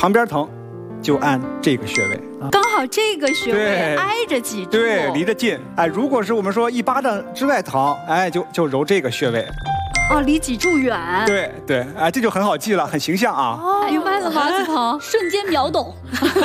旁边疼，就按这个穴位。 刚好这个穴位挨着脊柱， 对，离得近。哎，如果是我们说1巴掌之外疼，哎，就揉这个穴位。 哦，离脊柱远。 对对，哎，这就很好记了，很形象啊。 哦，明白了吗？子腾瞬间秒懂，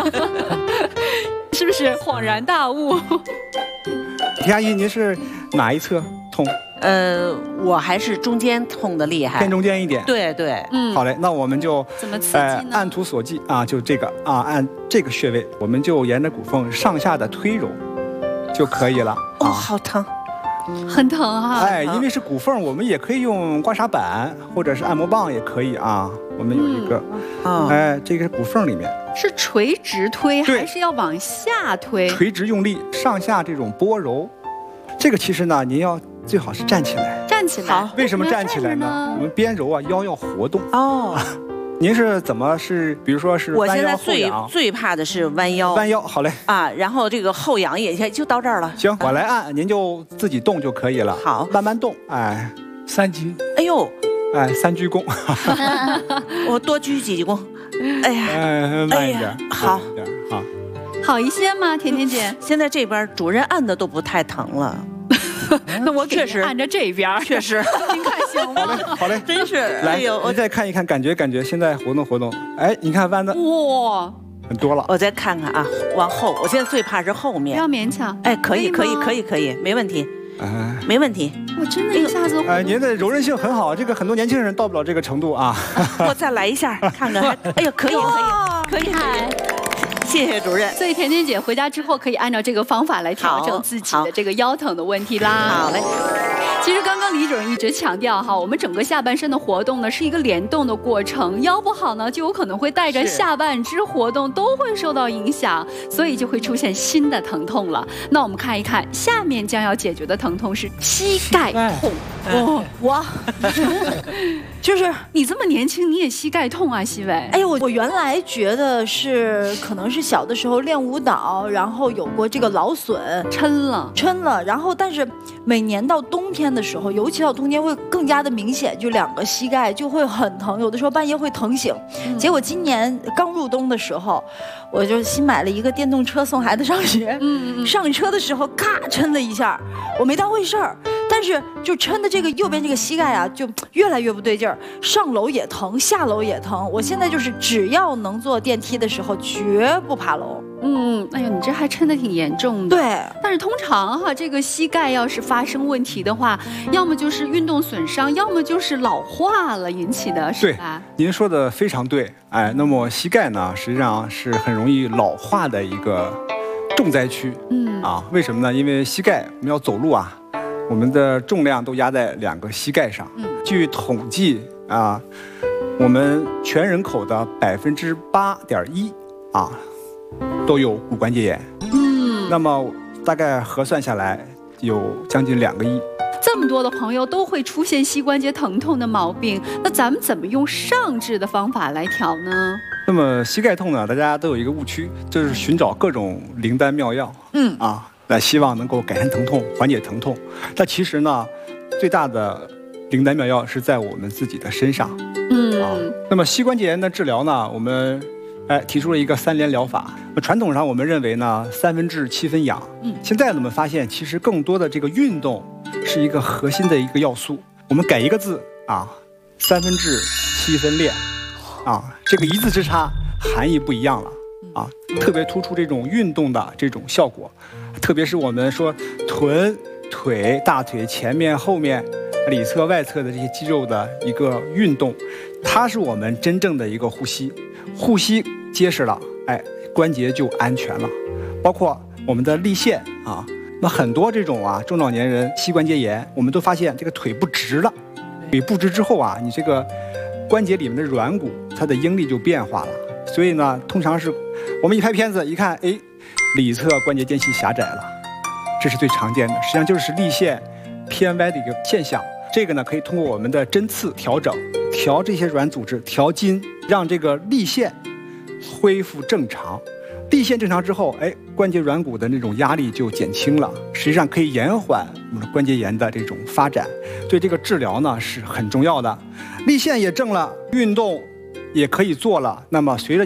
是不是恍然大悟？ 田阿姨，您是哪一侧痛？ 我还是中间痛的厉害， 偏中间一点。 对对， 好嘞，那我们就怎么刺激呢？ 按图索骥啊，就这个啊，按这个穴位，我们就沿着骨缝上下的推揉就可以了。 哦，好疼， 很疼啊！ 哎，因为是骨缝，我们也可以用刮痧板或者是按摩棒也可以啊。我们有一个，哎，这个是骨缝里面。 是垂直推还是要往下推？ 垂直用力，上下这种拨揉。这个其实呢，您要最好是站起来。 站起来。 为什么站起来呢？我们边揉啊，腰要活动。 哦。 您是怎么是？比如说是我现在最怕的是弯腰。 弯腰，好嘞。 啊，然后这个后仰也就到这儿了。 行，我来按，您就自己动就可以了。 好， 慢慢动。哎，3鞠。 哎呦， 哎，3鞠躬。 我多鞠几鞠躬。哎呀， 慢一点。 好， 好。 好一些吗，甜甜姐？ 现在这边主任按的都不太疼了。 那我确实按着这边， 确实， 您看行吗？ 好嘞， 真是。 来，您再看一看，感觉，现在活动。哎，你看弯的， 哇， 很多了。 我再看看啊，往后，我现在最怕是后面。 不要勉强。 哎，可以，没问题。没问题。 我真的一下子， 哎，您的柔韧性很好，这个很多年轻人到不了这个程度啊。 我再来一下，看看。哎呦，可以。谢谢主任。 所以甜甜姐回家之后可以按照这个方法来调整自己的这个腰疼的问题啦。 好嘞。 其实刚刚李主任一直强调哈，我们整个下半身的活动呢是一个联动的过程，腰不好呢就有可能会带着下半肢活动都会受到影响，所以就会出现新的疼痛了。那我们看一看下面将要解决的疼痛是膝盖痛。 哇， 就是你这么年轻，你也膝盖痛啊，西伟？ 哎呦，我原来觉得是可能是小的时候练舞蹈，然后有过这个劳损，抻了，然后但是每年到冬天的时候，尤其到冬天会更加的明显，就2个膝盖就会很疼，有的时候半夜会疼醒。结果今年刚入冬的时候，我就新买了一个电动车送孩子上学，上车的时候咔抻了一下，我没当回事儿。但是就抻的这个右边这个膝盖啊，就越来越不对劲儿，上楼也疼，下楼也疼。我现在就是只要能坐电梯的时候，绝不爬楼。 哎呦，你这还抻得挺严重的。 对， 但是通常哈，这个膝盖要是发生问题的话，要么就是运动损伤，要么就是老化了引起的，是吧？ 对，您说的非常对。哎，那么膝盖呢，实际上是很容易老化的一个重灾区。为什么呢？因为膝盖我们要走路啊。我们的重量都压在2个膝盖上。据统计啊，我们全人口的8.1%都有骨关节炎。那么大概核算下来有将近2个亿。 这么多的朋友都会出现膝关节疼痛的毛病，那咱们怎么用上肢的方法来调呢？ 那么膝盖痛呢，大家都有一个误区，就是寻找各种灵丹妙药。来希望能够改善疼痛，缓解疼痛。但其实呢，最大的灵丹妙药是在我们自己的身上。那么膝关节炎的治疗呢，我们提出了一个3联疗法。传统上我们认为呢，3分治7分养。现在我们发现，其实更多的这个运动是一个核心的一个要素。我们改一个字3分治7分练。这个1字之差，含义不一样了。特别突出这种运动的这种效果。特别是我们说臀、腿、大腿前面、后面、里侧、外侧的这些肌肉的一个运动，它是我们真正的一个护膝。护膝结实了，关节就安全了。包括我们的立腺那很多这种中老年人膝关节炎，我们都发现这个腿不直了。腿不直之后你这个关节里面的软骨，它的应力就变化了。所以呢，通常是我们一拍片子一看，里侧关节间隙狭窄了，这是最常见的。实际上就是立腺偏歪的一个现象。这个呢，可以通过我们的针刺调整，调这些软组织，调筋，让这个立腺恢复正常。立腺正常之后，关节软骨的那种压力就减轻了，实际上可以延缓我们的关节炎的这种发展。对这个治疗呢是很重要的。立腺也正了，运动也可以做了，那么随着